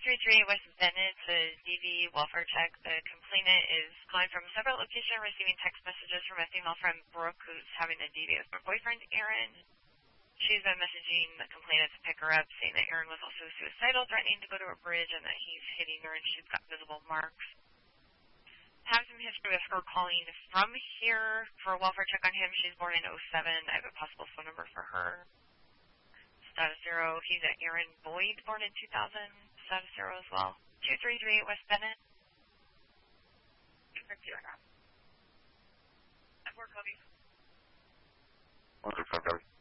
233 West Bennett to DV welfare check. The complainant is calling from a separate location, receiving text messages from a female friend, Brooke, who's having a DV with her boyfriend, Aaron. She's been messaging the complainant to pick her up, saying that Aaron was also suicidal, threatening to go to a bridge, and that he's hitting her, and she's got visible marks. Have some history with her calling from here for a welfare check on him. She's born in '07. I have a possible phone number for her. Status 0. He's at Aaron Boyd, born in 2000. Status 0 as well. 2338 West Bennett. At work, Kobe. 165, Kobe.